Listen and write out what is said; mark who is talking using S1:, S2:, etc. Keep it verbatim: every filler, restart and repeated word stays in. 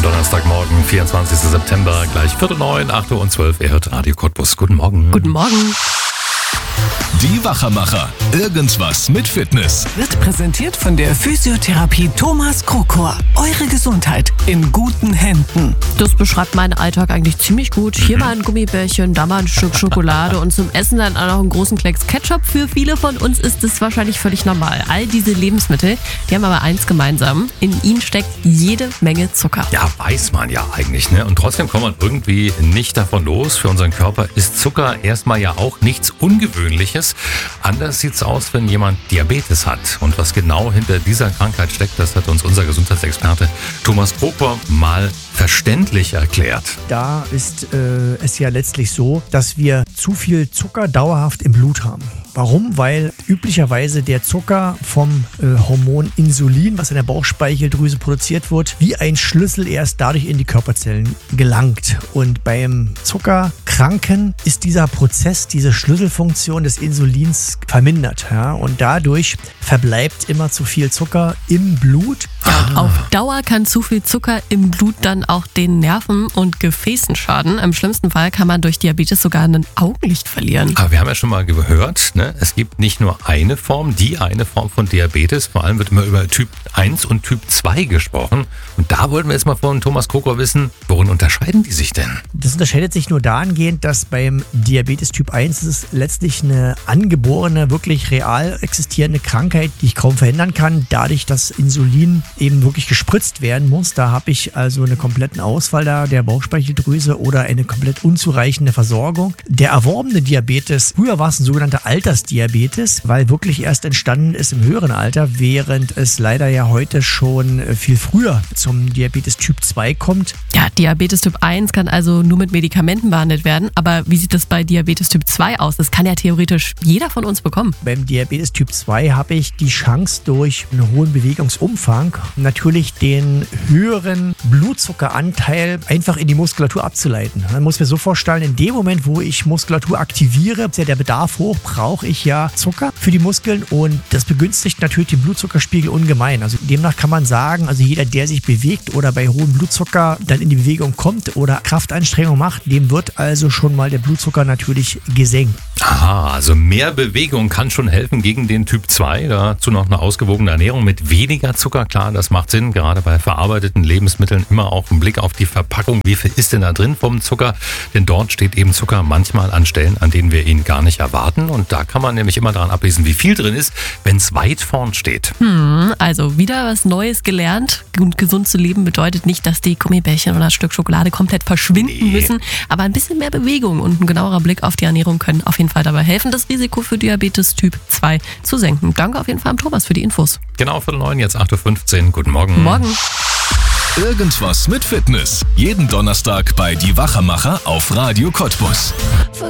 S1: Am Donnerstagmorgen, vierundzwanzigster September, gleich Viertel neun, acht Uhr und zwölf. Ihr hört Radio Cottbus. Guten Morgen.
S2: Guten Morgen.
S3: Die Wachermacher. Irgendwas mit Fitness.
S4: Wird präsentiert von der Physiotherapie Thomas Krokor. Eure Gesundheit in guten Händen.
S2: Das beschreibt meinen Alltag eigentlich ziemlich gut. Hier mal ein Gummibärchen, da mal ein Stück Schokolade und zum Essen dann auch noch einen großen Klecks Ketchup. Für viele von uns ist es wahrscheinlich völlig normal. All diese Lebensmittel, die haben aber eins gemeinsam. In ihnen steckt jede Menge Zucker.
S1: Ja, weiß man ja eigentlich, ne? Und trotzdem kommt man irgendwie nicht davon los. Für unseren Körper ist Zucker erstmal ja auch nichts Ungewöhnliches. Anders sieht's aus, wenn jemand Diabetes hat. Und was genau hinter dieser Krankheit steckt, das hat uns unser Gesundheitsexperte Thomas Krokor mal verständlich erklärt.
S5: Da ist äh, es ja letztlich so, dass wir zu viel Zucker dauerhaft im Blut haben. Warum? Weil üblicherweise der Zucker vom äh, Hormon Insulin, was in der Bauchspeicheldrüse produziert wird, wie ein Schlüssel erst dadurch in die Körperzellen gelangt. Und beim Zuckerkranken ist dieser Prozess, diese Schlüsselfunktion des Insulins vermindert. Ja? Und dadurch verbleibt immer zu viel Zucker im Blut.
S2: Ja, und auf Dauer kann zu viel Zucker im Blut dann auch den Nerven und Gefäßen schaden. Im schlimmsten Fall kann man durch Diabetes sogar ein Augenlicht verlieren.
S1: Aber wir haben ja schon mal gehört, ne? Es gibt nicht nur eine Form, die eine Form von Diabetes. Vor allem wird immer über Typ eins und Typ zwei gesprochen. Und da wollten wir jetzt mal von Thomas Krokor wissen, worin unterscheiden die sich denn?
S5: Das unterscheidet sich nur dahingehend, dass beim Diabetes Typ eins ist es letztlich eine angeborene, wirklich real existierende Krankheit, die ich kaum verhindern kann, dadurch, dass Insulin eben wirklich gespritzt werden muss. Da habe ich also einen kompletten Ausfall da der Bauchspeicheldrüse oder eine komplett unzureichende Versorgung. Der erworbene Diabetes, früher war es ein sogenannter Altersdiabetes, weil wirklich erst entstanden ist im höheren Alter, während es leider ja heute schon viel früher zum Diabetes Typ zwei kommt.
S2: Ja, Diabetes Typ eins kann also nur mit Medikamenten behandelt werden. Aber wie sieht das bei Diabetes Typ zwei aus? Das kann ja theoretisch jeder von uns bekommen.
S5: Beim Diabetes Typ zwei habe ich die Chance, durch einen hohen Bewegungsumfang natürlich den höheren Blutzuckeranteil einfach in die Muskulatur abzuleiten. Man muss mir so vorstellen, in dem Moment, wo ich Muskulatur aktiviere, ist ja der Bedarf hoch, brauche ich ja Zucker für die Muskeln und das begünstigt natürlich den Blutzuckerspiegel ungemein. Also demnach kann man sagen, also jeder, der sich bewegt oder bei hohem Blutzucker dann in die Bewegung kommt oder Kraftanstrengung macht, dem wird also schon mal der Blutzucker natürlich gesenkt.
S1: Aha, also mehr Bewegung kann schon helfen gegen den Typ zwei. Dazu noch eine ausgewogene Ernährung mit weniger Zucker. Klar, das macht Sinn, gerade bei verarbeiteten Lebensmitteln immer auch ein Blick auf die Verpackung. Wie viel ist denn da drin vom Zucker? Denn dort steht eben Zucker manchmal an Stellen, an denen wir ihn gar nicht erwarten. Und da kann man nämlich immer daran ablesen, wie viel drin ist, wenn es weit vorn steht.
S2: Hm, also wieder was Neues gelernt. Und gesund zu leben bedeutet nicht, dass die Gummibärchen oder ein Stück Schokolade komplett verschwinden
S1: Nee.
S2: müssen. Aber ein bisschen mehr Bewegung und ein genauerer Blick auf die Ernährung können auf jeden Fall dabei helfen, das Risiko für Diabetes Typ zwei zu senken. Danke auf jeden Fall an Thomas für die Infos.
S1: Genau, Viertel neun, jetzt acht Uhr fünfzehn. Guten Morgen.
S2: Morgen.
S3: Irgendwas mit Fitness. Jeden Donnerstag bei Die Wachermacher auf Radio Cottbus.